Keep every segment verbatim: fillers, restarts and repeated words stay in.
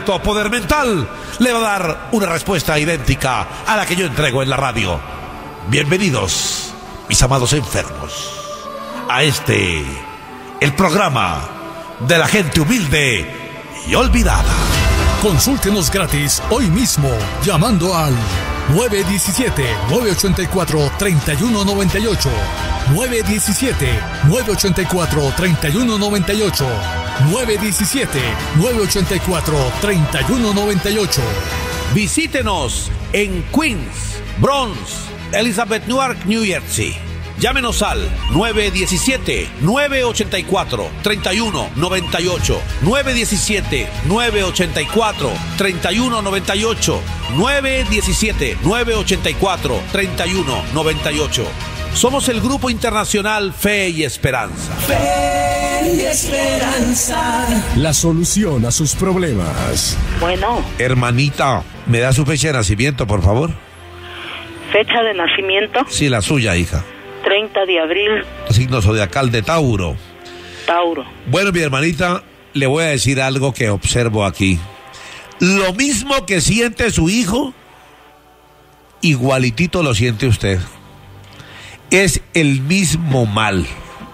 cierto poder mental, le va a dar una respuesta idéntica a la que yo entrego en la radio. Bienvenidos, mis amados enfermos, a este, el programa de la gente humilde y olvidada. Consúltenos gratis hoy mismo llamando al nueve uno siete, nueve ocho cuatro, tres uno nueve ocho, nueve uno siete, nueve ocho cuatro, tres uno nueve ocho, nueve uno siete, nueve ocho cuatro, tres uno nueve ocho. Visítenos en Queens, Bronx, Elizabeth, Newark, New Jersey. Llámenos al nueve uno siete, nueve ocho cuatro, tres uno nueve ocho, nueve uno siete, nueve ocho cuatro, tres uno nueve ocho, nueve uno siete, nueve ocho cuatro, tres uno nueve ocho. Somos el Grupo Internacional Fe y Esperanza. Fe y Esperanza. La solución a sus problemas. Bueno. Hermanita, ¿me da su fecha de nacimiento, por favor? ¿Fecha de nacimiento? Sí, la suya, hija. treinta de abril. Signo zodiacal de Tauro. Tauro. Bueno, mi hermanita, le voy a decir algo que observo aquí. Lo mismo que siente su hijo, igualitito lo siente usted. Es el mismo mal.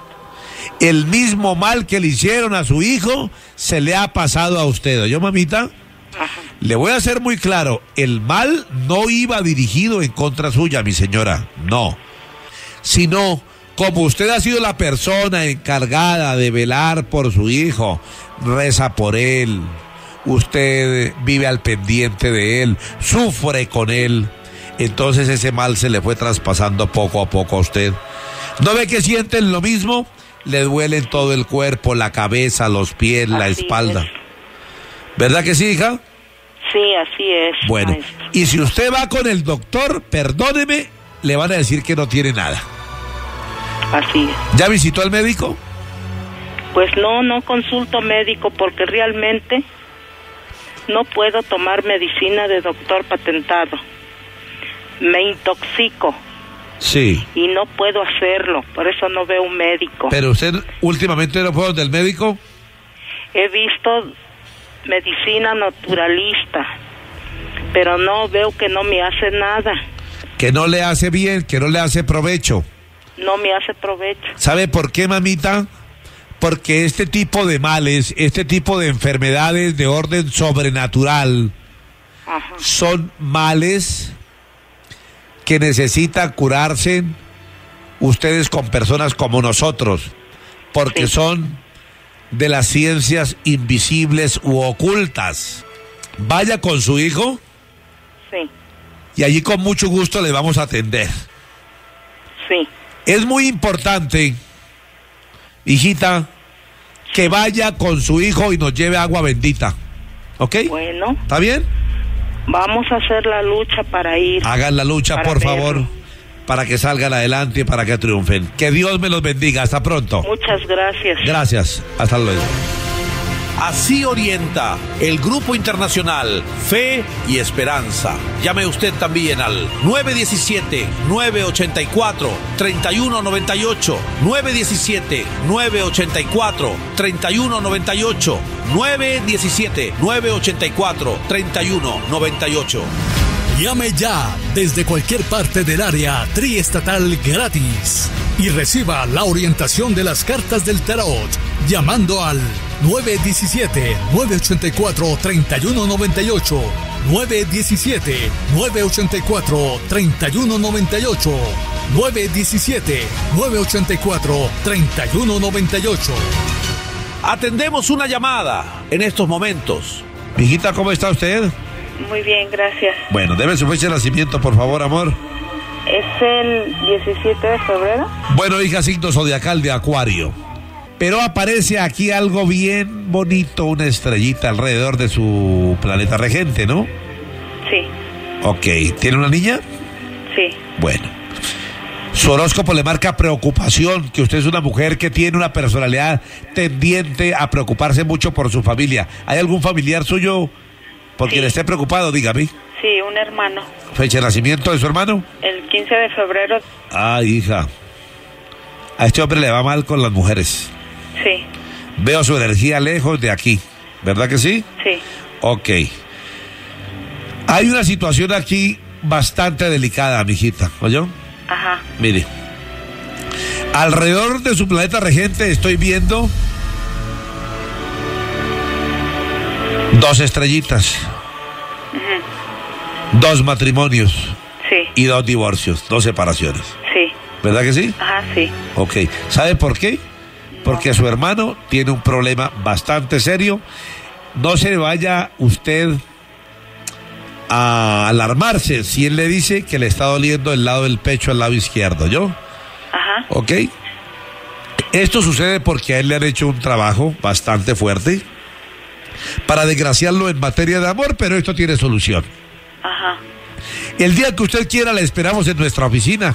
El mismo mal que le hicieron a su hijo se le ha pasado a usted. ¿Oyó, mamita? Ajá. Le voy a ser muy claro. El mal no iba dirigido en contra suya, mi señora. No. Sino, como usted ha sido la persona encargada de velar por su hijo, reza por él, usted vive al pendiente de él, sufre con él, entonces ese mal se le fue traspasando poco a poco a usted. ¿No ve que sienten lo mismo? Le duele en todo el cuerpo, la cabeza, los pies, la Así espalda. es. ¿Verdad que sí, hija? Sí, así es. Bueno, maestro. y si usted va con el doctor, perdóneme, le van a decir que no tiene nada. Así es. ¿Ya visitó al médico? Pues no, no consulto médico porque realmente no puedo tomar medicina de doctor patentado. Me intoxico Sí. y no puedo hacerlo, por eso no veo un médico. ¿Pero usted últimamente no fue donde el médico? He visto medicina naturalista, pero no veo que no me hace nada, Que no le hace bien, que no le hace provecho. no me hace provecho. ¿Sabe por qué, mamita? Porque este tipo de males, este tipo de enfermedades de orden sobrenatural, Ajá. son males que necesitan curarse ustedes con personas como nosotros, porque Sí. son de las ciencias invisibles u ocultas. Vaya con su hijo Sí, y allí con mucho gusto le vamos a atender. sí. Es muy importante, hijita, que vaya con su hijo y nos lleve agua bendita. ¿Ok? Bueno, ¿Está bien? vamos a hacer la lucha para ir. Hagan la lucha, Para por verlo. favor, para que salgan adelante y para que triunfen. Que Dios me los bendiga. Hasta pronto. Muchas gracias. Gracias. Hasta luego. Así orienta el Grupo Internacional Fe y Esperanza. Llame usted también al nueve uno siete, nueve ocho cuatro, tres uno nueve ocho, nueve uno siete, nueve ocho cuatro, tres uno nueve ocho, nueve uno siete, nueve ocho cuatro, tres uno nueve ocho. Llame ya desde cualquier parte del área triestatal gratis y reciba la orientación de las cartas del tarot llamando al nueve uno siete, nueve ocho cuatro, tres uno nueve ocho, nueve uno siete, nueve ocho cuatro, tres uno nueve ocho, nueve uno siete, nueve ocho cuatro, tres uno nueve ocho. Atendemos una llamada en estos momentos. Mijita, ¿cómo está usted? Muy bien, gracias. Bueno, debe su fecha de nacimiento, por favor, amor. ¿Es el diecisiete de febrero? Bueno, hija, signo zodiacal de Acuario. Pero aparece aquí algo bien bonito, una estrellita alrededor de su planeta regente, ¿no? Sí, Ok, ¿tiene una niña? sí. Bueno. Su horóscopo le marca preocupación, que usted es una mujer que tiene una personalidad tendiente a preocuparse mucho por su familia. ¿Hay algún familiar suyo por Sí. quien esté preocupado? Dígame. Sí, un hermano. ¿Fecha de nacimiento de su hermano? El quince de febrero. Ah, hija. A este hombre le va mal con las mujeres. Sí, Veo su energía lejos de aquí. ¿Verdad que sí? Sí. Ok. Hay una situación aquí bastante delicada, mijita, ¿oyó? Ajá. Mire, alrededor de su planeta regente estoy viendo dos estrellitas, uh-huh. dos matrimonios, sí, y dos divorcios, dos separaciones. Sí. ¿Verdad que sí? Ajá, sí. Ok. ¿Sabe por qué? Porque su hermano tiene un problema bastante serio. No se vaya usted a alarmarse si él le dice que le está doliendo el lado del pecho al lado izquierdo, ¿yo? Ajá. Ok. Esto sucede porque a él le han hecho un trabajo bastante fuerte para desgraciarlo en materia de amor, pero esto tiene solución. Ajá. El día que usted quiera le esperamos en nuestra oficina.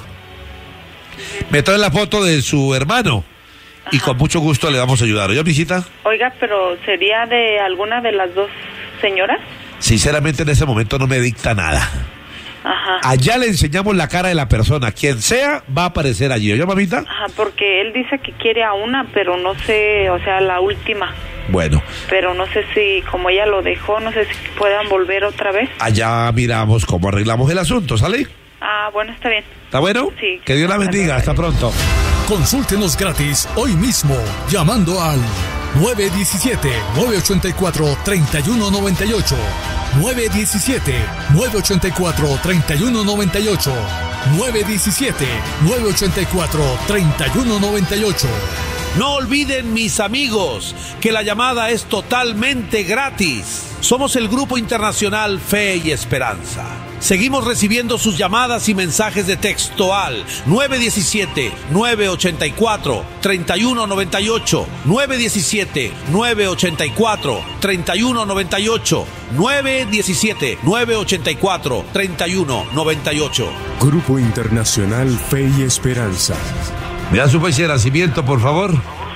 Me trae la foto de su hermano. Ajá. Y con mucho gusto le vamos a ayudar. ¿Yo, visita? Oiga, pero ¿sería de alguna de las dos señoras? Sinceramente en ese momento no me dicta nada. Ajá. Allá le enseñamos la cara de la persona. Quien sea va a aparecer allí. ¿Oye, mamita? Ajá, porque él dice que quiere a una, pero no sé, o sea, la última. Bueno. Pero no sé si, como ella lo dejó, no sé si puedan volver otra vez. Allá miramos cómo arreglamos el asunto, ¿sale? Ah, bueno, está bien. ¿Está bueno? Sí. Que Dios la bendiga. Hasta pronto. Consúltenos gratis hoy mismo llamando al nueve uno siete, nueve ocho cuatro, tres uno nueve ocho, nueve uno siete, nueve ocho cuatro, tres uno nueve ocho, nueve uno siete, nueve ocho cuatro, tres uno nueve ocho. No olviden, mis amigos, que la llamada es totalmente gratis. Somos el Grupo Internacional Fe y Esperanza. Seguimos recibiendo sus llamadas y mensajes de texto al nueve uno siete, nueve ocho cuatro, tres uno nueve ocho, nueve uno siete, nueve ocho cuatro, tres uno nueve ocho, nueve uno siete, nueve ocho cuatro, tres uno nueve ocho. Grupo Internacional Fe y Esperanza. ¿Me da su fecha de nacimiento, por favor?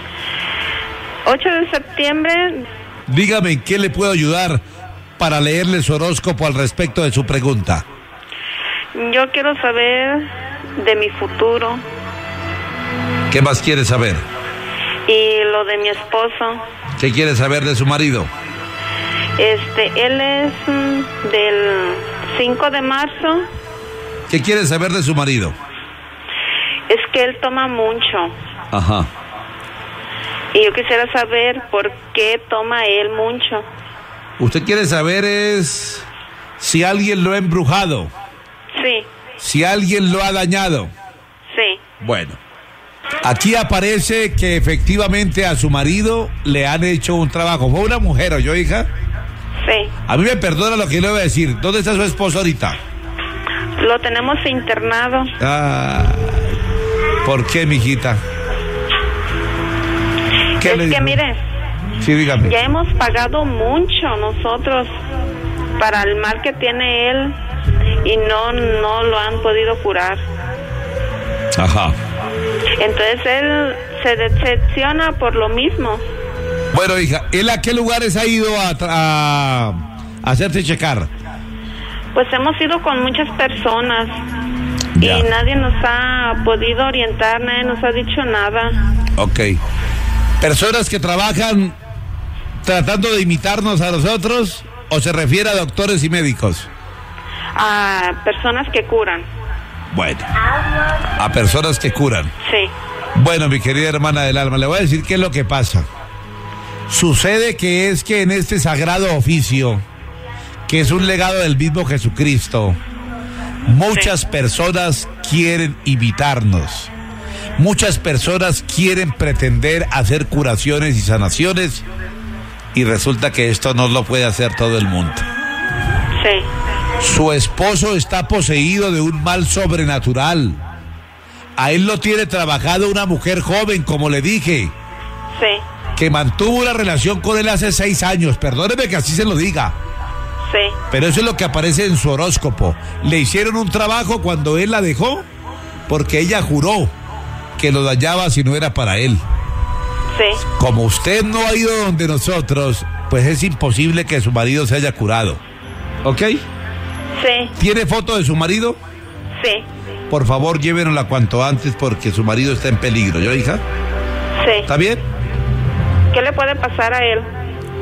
ocho de septiembre. Dígame en qué le puedo ayudar para leerle su horóscopo al respecto de su pregunta. Yo quiero saber de mi futuro. ¿Qué más quiere saber? Y lo de mi esposo. ¿Qué quiere saber de su marido? Este, él es mm, del cinco de marzo. ¿Qué quiere saber de su marido? Es que él toma mucho. Ajá. Y yo quisiera saber por qué toma él mucho. Usted quiere saber es si alguien lo ha embrujado. Sí. Si alguien lo ha dañado. Sí. Bueno, aquí aparece que efectivamente a su marido le han hecho un trabajo. ¿Fue una mujer o yo, hija? Sí. A mí me perdona lo que le voy a decir. ¿Dónde está su esposo ahorita? Lo tenemos internado. Ah, ¿por qué, mijita? ¿Qué es le que dijo? mire, sí, dígame. ya hemos pagado mucho nosotros para el mal que tiene él y no, no lo han podido curar. Ajá. Entonces él se decepciona por lo mismo. Bueno, hija, ¿él a qué lugares ha ido a, a, a hacerse checar? Pues hemos ido con muchas personas ya. Y nadie nos ha podido orientar, nadie nos ha dicho nada. Ok. ¿Personas que trabajan tratando de imitarnos a nosotros o se refiere a doctores y médicos? A personas que curan. Bueno, a personas que curan. Sí. Bueno, mi querida hermana del alma, le voy a decir qué es lo que pasa. Sucede que es que en este sagrado oficio, que es un legado del mismo Jesucristo, muchas sí. personas quieren imitarnos. Muchas personas quieren pretender hacer curaciones y sanaciones y resulta que esto no lo puede hacer todo el mundo. Sí. Su esposo está poseído de un mal sobrenatural. A él lo tiene trabajado una mujer joven, como le dije. Sí. Que mantuvo una relación con él hace seis años. Perdóneme que así se lo diga. Sí. Pero eso es lo que aparece en su horóscopo. Le hicieron un trabajo cuando él la dejó porque ella juró que lo dañaba si no era para él. Sí. Como usted no ha ido donde nosotros, pues es imposible que su marido se haya curado. ¿Ok? Sí. ¿Tiene foto de su marido? Sí. Por favor, llévenosla cuanto antes porque su marido está en peligro. ¿Yo, hija? Sí. ¿Está bien? ¿Qué le puede pasar a él?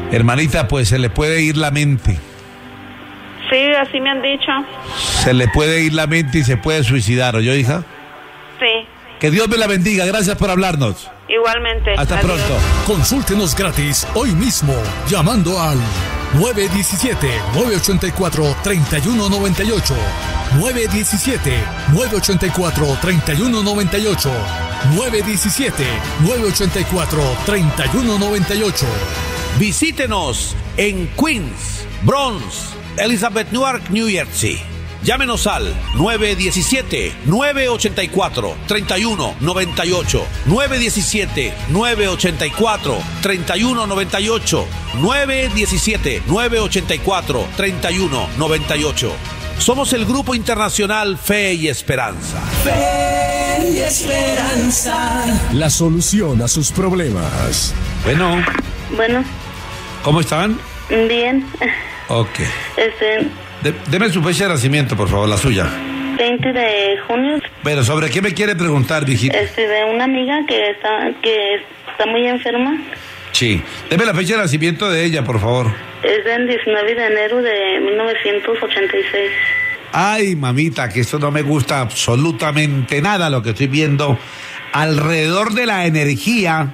Hermanita, pues se le puede ir la mente. Sí, así me han dicho. Se le puede ir la mente y se puede suicidar, ¿oyó, hija? Sí. Que Dios me la bendiga, gracias por hablarnos. Igualmente. Hasta Adiós. pronto. Consúltenos gratis hoy mismo llamando al nueve uno siete, nueve ocho cuatro, tres uno nueve ocho, nueve uno siete, nueve ocho cuatro, tres uno nueve ocho, nueve uno siete, nueve ocho cuatro, tres uno nueve ocho. Visítenos en Queens, Bronx, Elizabeth, Newark, New Jersey. Llámenos al nueve uno siete, nueve ocho cuatro, tres uno nueve ocho, nueve uno siete, nueve ocho cuatro, tres uno nueve ocho, nueve uno siete, nueve ocho cuatro, tres uno nueve ocho. Somos el Grupo Internacional Fe y Esperanza. Fe y Esperanza. La solución a sus problemas. Bueno, Bueno, ¿cómo están? bien. Ok. Este, De- deme su fecha de nacimiento, por favor, la suya. veinte de junio, Pero, ¿sobre qué me quiere preguntar, viejita? este, de una amiga que está, que está muy enferma. Sí. Deme la fecha de nacimiento de ella, por favor. Es del diecinueve de enero de mil novecientos ochenta y seis. Ay, mamita, que esto no me gusta absolutamente nada lo que estoy viendo alrededor de la energía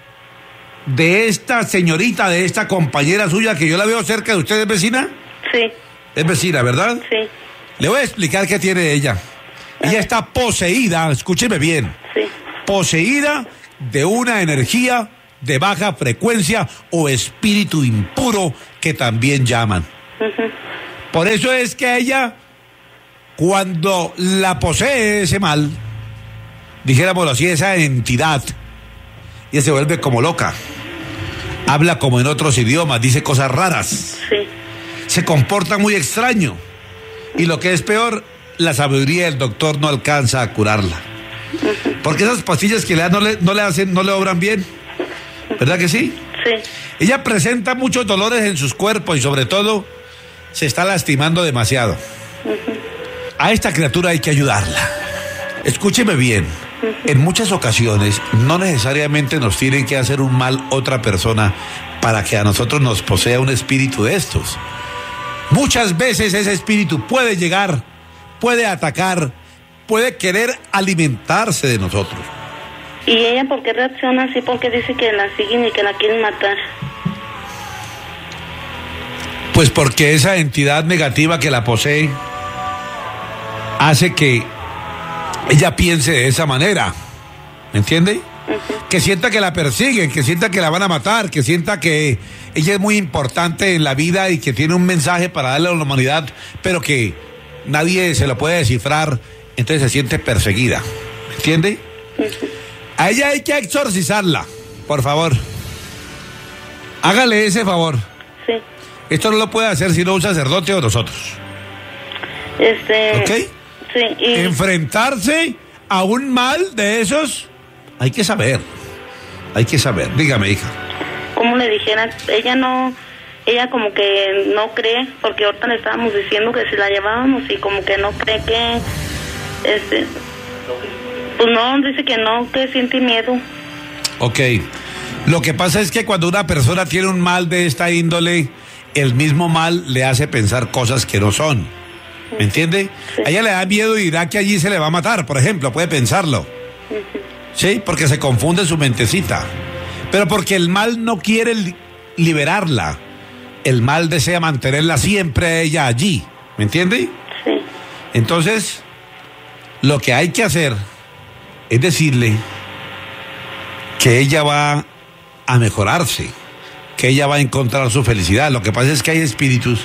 de esta señorita, de esta compañera suya, que yo la veo cerca de usted. ¿Es vecina? Sí, Es vecina, ¿verdad? sí, Le voy a explicar qué tiene ella. Ella está poseída, escúcheme bien, sí. poseída de una energía de baja frecuencia o espíritu impuro que también llaman. Ujú. Por eso es que ella, cuando la posee ese mal, dijéramoslo así, esa entidad, ella se vuelve como loca, habla como en otros idiomas, dice cosas raras, Sí, se comporta muy extraño, y lo que es peor, la sabiduría del doctor no alcanza a curarla, porque esas pastillas que le dan no le, no le hacen, no le obran bien, ¿verdad que sí? sí. Ella presenta muchos dolores en sus cuerpos y sobre todo se está lastimando demasiado. A esta criatura hay que ayudarla. Escúcheme bien. En muchas ocasiones no necesariamente nos tienen que hacer un mal otra persona para que a nosotros nos posea un espíritu de estos. Muchas veces ese espíritu puede llegar, puede atacar, puede querer alimentarse de nosotros. ¿Y ella por qué reacciona así? Porque dice que la siguen y que la quieren matar. Pues porque esa entidad negativa que la posee hace que ella piense de esa manera, ¿me entiende? Que sienta que la persiguen, que sienta que la van a matar, que sienta que ella es muy importante en la vida y que tiene un mensaje para darle a la humanidad, pero que nadie se lo puede descifrar, entonces se siente perseguida, ¿me entiende? A ella hay que exorcizarla, por favor. Hágale ese favor. Sí. Esto no lo puede hacer sino un sacerdote o nosotros. Este. ¿Ok? Sí, y. Enfrentarse a un mal de esos, hay que saber. Hay que saber. Dígame, hija. Como le dijera, ella no. Ella como que no cree, porque ahorita le estábamos diciendo que si la llevábamos y como que no cree que. Este. Pues no, dice que no, que siente miedo. Ok. Lo que pasa es que cuando una persona tiene un mal de esta índole, el mismo mal le hace pensar cosas que no son. ¿Me entiende? Sí. A ella le da miedo y dirá que allí se le va a matar, por ejemplo, puede pensarlo. Sí, porque se confunde su mentecita. Pero porque el mal no quiere li- liberarla. El mal desea mantenerla siempre a ella allí. ¿Me entiende? Sí. Entonces, lo que hay que hacer es decirle que ella va a mejorarse, que ella va a encontrar su felicidad. Lo que pasa es que hay espíritus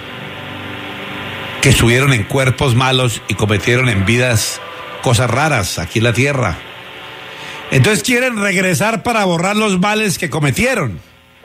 que estuvieron en cuerpos malos y cometieron en vidas cosas raras aquí en la tierra. Entonces quieren regresar para borrar los males que cometieron.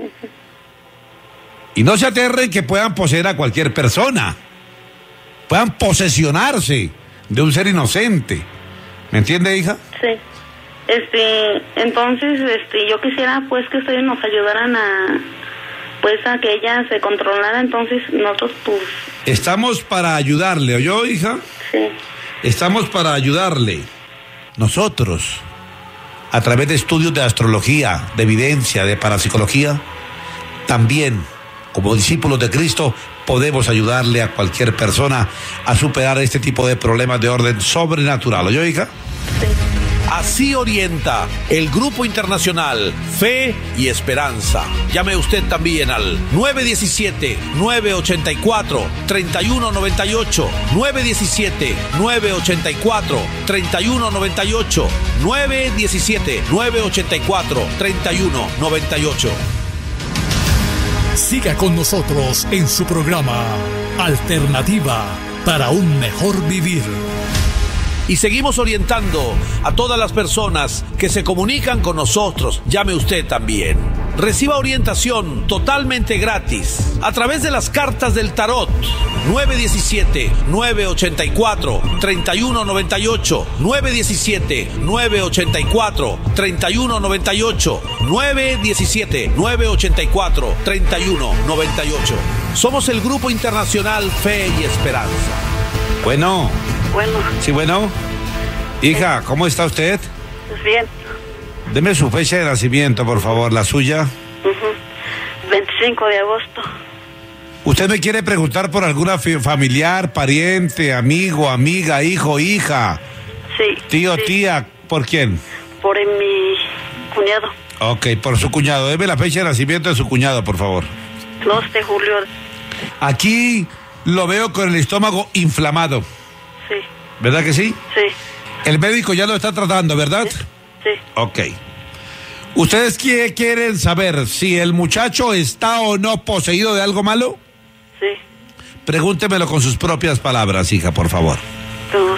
Y no se aterren que puedan poseer a cualquier persona, puedan posesionarse de un ser inocente. ¿Me entiende, hija? Sí. Este, entonces, este, yo quisiera pues que ustedes nos ayudaran a, pues a que ella se controlara, entonces nosotros pues... Estamos para ayudarle, ¿oyó, hija? Sí, Estamos para ayudarle. Nosotros, a través de estudios de astrología, de evidencia, de parapsicología, también, como discípulos de Cristo, podemos ayudarle a cualquier persona a superar este tipo de problemas de orden sobrenatural. ¿Oyó, hija? Sí. Así orienta el Grupo Internacional Fe y Esperanza. Llame usted también al nueve uno siete, nueve ocho cuatro, tres uno nueve ocho, nueve uno siete, nueve ocho cuatro, tres uno nueve ocho, nueve uno siete, nueve ocho cuatro, tres uno nueve ocho. Siga con nosotros en su programa Alternativa para un mejor vivir. Y seguimos orientando a todas las personas que se comunican con nosotros. Llame usted también. Reciba orientación totalmente gratis a través de las cartas del tarot. nueve uno siete, nueve ocho cuatro, tres uno nueve ocho, nueve uno siete, nueve ocho cuatro, tres uno nueve ocho, nueve uno siete, nueve ocho cuatro, tres uno nueve ocho. Somos el Grupo Internacional Fe y Esperanza. Bueno. Bueno. Sí, bueno. Hija, ¿cómo está usted? Pues bien. Deme su fecha de nacimiento, por favor, la suya. Uh-huh. veinticinco de agosto. ¿Usted me quiere preguntar por alguna familiar, pariente, amigo, amiga, hijo, hija? Sí. Tío, sí. tía, ¿por quién? Por mi cuñado. Ok, por su cuñado. Deme la fecha de nacimiento de su cuñado, por favor. dos de julio. Aquí lo veo con el estómago inflamado. Sí. ¿Verdad que sí? Sí. El médico ya lo está tratando, ¿verdad? Sí. Sí. Ok. ¿Ustedes qué quieren saber? ¿Si el muchacho está o no poseído de algo malo? Sí. Pregúntemelo con sus propias palabras, hija, por favor. Pues,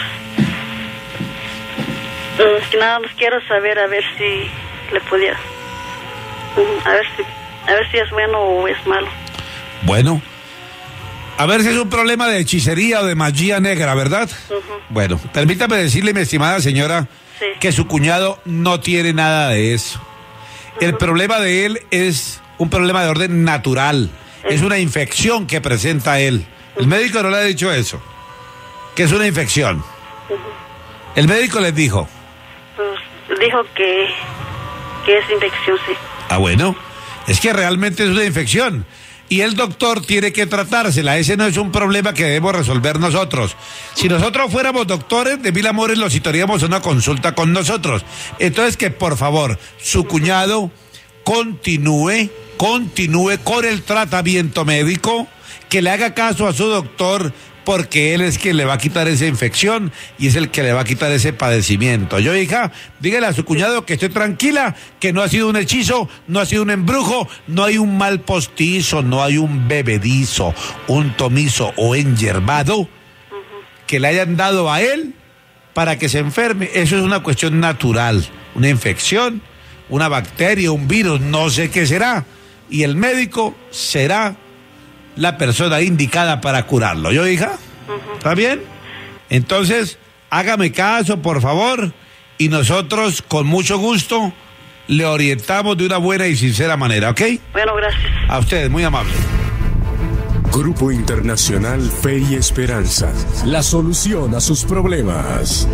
es que nada más quiero saber a ver si le pudiera. A ver si, a ver si es bueno o es malo. Bueno. A ver si es un problema de hechicería o de magia negra, ¿verdad? Uh-huh. Bueno, permítame decirle, mi estimada señora, sí. que su cuñado no tiene nada de eso. Uh-huh. El problema de él es un problema de orden natural. Uh-huh. Es una infección que presenta él. Uh-huh. El médico no le ha dicho eso, que es una infección. Uh-huh. El médico les dijo. Pues dijo que, que es infección, sí. Ah, bueno, es que realmente es una infección. Y el doctor tiene que tratársela. Ese no es un problema que debemos resolver nosotros. Si nosotros fuéramos doctores, de mil amores lo citaríamos a una consulta con nosotros. Entonces, que por favor, su cuñado continúe, continúe con el tratamiento médico, que le haga caso a su doctor, porque él es quien le va a quitar esa infección y es el que le va a quitar ese padecimiento. Yo, hija, dígale a su cuñado que esté tranquila, que no ha sido un hechizo, no ha sido un embrujo, no hay un mal postizo, no hay un bebedizo, un tomizo o enyerbado uh-huh. que le hayan dado a él para que se enferme. Eso es una cuestión natural, una infección, una bacteria, un virus, no sé qué será. Y el médico será la persona indicada para curarlo. ¿Yo, hija? Uh-huh. ¿Está bien? Entonces, hágame caso, por favor, y nosotros, con mucho gusto, le orientamos de una buena y sincera manera, ¿ok? Bueno, gracias. A ustedes, muy amable. Grupo Internacional Fe y Esperanza. La solución a sus problemas.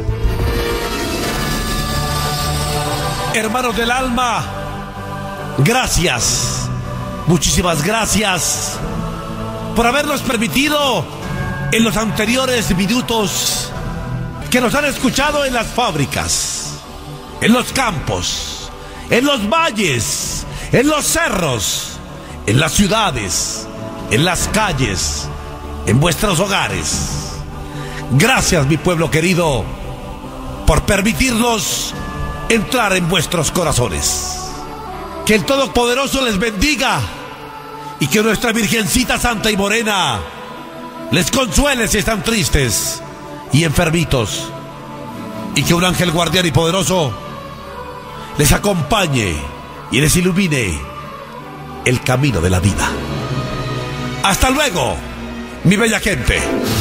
Hermanos del alma, gracias. Muchísimas gracias por habernos permitido en los anteriores minutos que nos han escuchado en las fábricas, en los campos, en los valles, en los cerros, en las ciudades, en las calles, en vuestros hogares. Gracias, mi pueblo querido, por permitirnos entrar en vuestros corazones. Que el Todopoderoso les bendiga y que nuestra Virgencita Santa y Morena les consuele si están tristes y enfermitos, y que un ángel guardián y poderoso les acompañe y les ilumine el camino de la vida. Hasta luego, mi bella gente.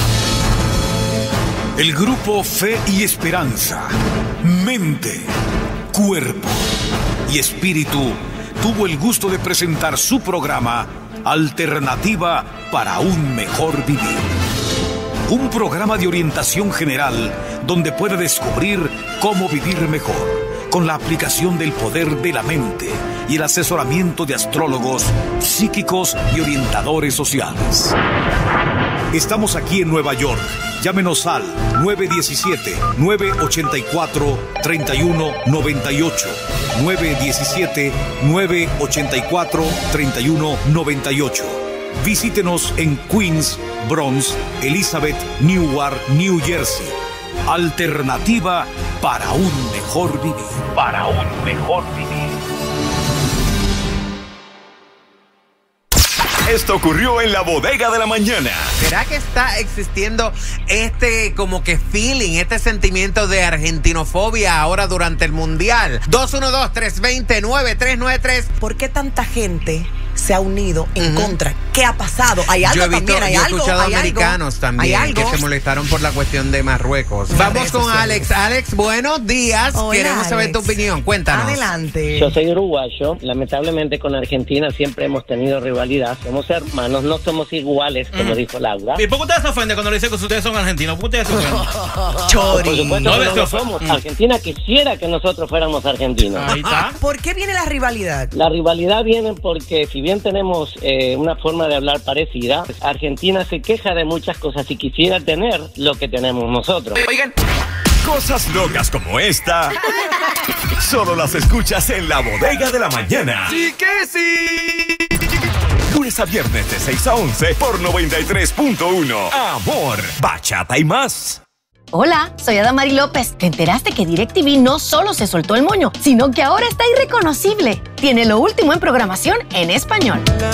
El Grupo Fe y Esperanza, mente, cuerpo y espíritu, tuvo el gusto de presentar su programa Alternativa para un mejor vivir. Un programa de orientación general donde puede descubrir cómo vivir mejor, con la aplicación del poder de la mente y el asesoramiento de astrólogos, psíquicos y orientadores sociales. Estamos aquí en Nueva York. Llámenos al nueve uno siete, nueve ocho cuatro, tres uno nueve ocho, nueve uno siete, nueve ocho cuatro, tres uno nueve ocho. Visítenos en Queens, Bronx, Elizabeth, Newark, New Jersey. Alternativa para un mejor vivir. Para un mejor vivir. Esto ocurrió en la bodega de la mañana. ¿Será que está existiendo este como que feeling, este sentimiento de argentinofobia ahora durante el Mundial? dos uno dos, tres dos cero, nueve tres nueve tres. ¿Por qué tanta gente se ha unido en uh-huh. contra? ¿Qué ha pasado? ¿Hay algo yo he visto, también? ¿Hay yo he algo? escuchado ¿Hay americanos algo? también que se molestaron por la cuestión de Marruecos. Vamos con Alex. Alex, buenos días. Hola, Queremos Alex. saber tu opinión. Cuéntanos. Adelante. Yo soy uruguayo. Lamentablemente con Argentina siempre hemos tenido rivalidad. Somos hermanos, no somos iguales, como mm. dijo Laura. ¿Y por qué ustedes se ofenden cuando le dicen que ustedes son argentinos? ¿Por qué ustedes se ofenden? Chori. Por supuesto no, que no lo somos. Mm. Argentina quisiera que nosotros fuéramos argentinos. Ahí está. ¿Por qué viene la rivalidad? La rivalidad viene porque si bien tenemos eh, una forma de hablar parecida, Argentina se queja de muchas cosas y quisiera tener lo que tenemos nosotros. Oigan, cosas locas como esta solo las escuchas en la bodega de la mañana. ¡Sí que sí! Lunes a viernes de seis a once por noventa y tres punto uno. Amor, bachata y más. Hola, soy Adamari López. ¿Te enteraste que DirecTV no solo se soltó el moño, sino que ahora está irreconocible? Tiene lo último en programación en español.